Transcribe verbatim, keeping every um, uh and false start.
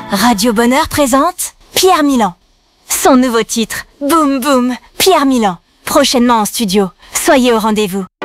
Radio Bonheur présente Pierre Milan. Son nouveau titre, Boum Boum, Pierre Milan. Prochainement en studio. Soyez au rendez-vous.